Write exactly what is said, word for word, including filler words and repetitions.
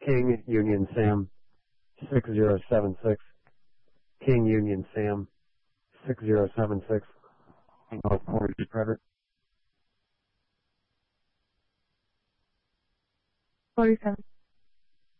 King Union Sam six zero seven six. King Union Sam six zero seven six. North Quarter credit. forty-seven.